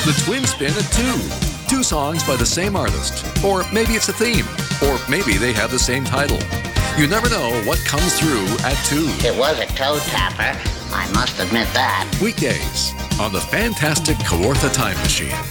The Twin Spin at 2. Two songs by the same artist. Or maybe it's a theme. Or maybe they have the same title. You never know what comes through at 2. It was a toe tapper. I must admit that. Weekdays on the fantastic Kawartha Time Machine.